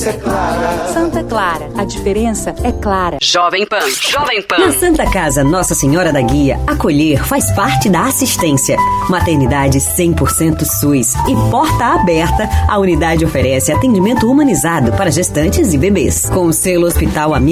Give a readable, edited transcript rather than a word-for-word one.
Santa Clara, a diferença é clara. Jovem Pan. Na Santa Casa Nossa Senhora da Guia, acolher faz parte da assistência. Maternidade 100% SUS e porta aberta, a unidade oferece atendimento humanizado para gestantes e bebês. Com o selo Hospital Amigo